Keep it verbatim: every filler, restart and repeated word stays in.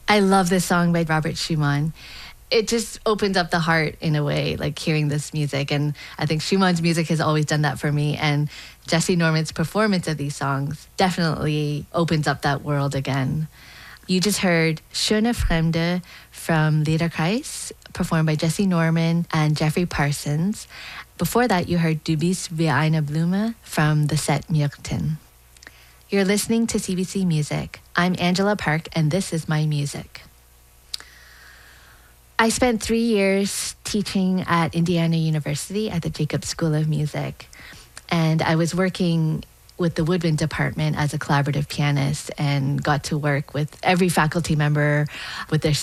I love this song by Robert Schumann. It just opens up the heart in a way, like hearing this music. And I think Schumann's music has always done that for me. And Jesse Norman's performance of these songs definitely opens up that world again. You just heard Schöne Fremde from Liederkreis, performed by Jesse Norman and Jeffrey Parsons. Before that, you heard Du bist wie eine Blume from the set Myrten. You're listening to C B C Music. I'm Angela Park, and this is my music. I spent three years teaching at Indiana University at the Jacobs School of Music. And I was working with the woodwind department as a collaborative pianist and got to work with every faculty member with their